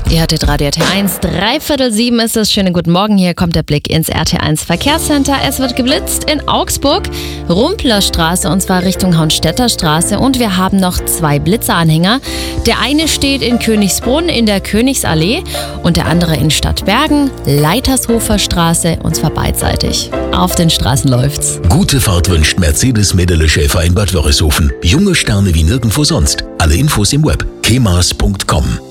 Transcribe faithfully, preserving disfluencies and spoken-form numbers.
Ihr hörtet Radio R T eins, dreiviertel sieben ist es. Schönen guten Morgen, hier kommt der Blick ins R T eins Verkehrscenter. Es wird geblitzt in Augsburg, Rumplerstraße und zwar Richtung Haunstädter Straße. Und wir haben noch zwei Blitzeranhänger. Der eine steht in Königsbrunn in der Königsallee und der andere in Stadtbergen, Leitershofer Straße und zwar beidseitig. Auf den Straßen läuft's. Gute Fahrt wünscht Mercedes-Medele Schäfer in Bad Wörishofen. Junge Sterne wie nirgendwo sonst. Alle Infos im Web kemas punkt com.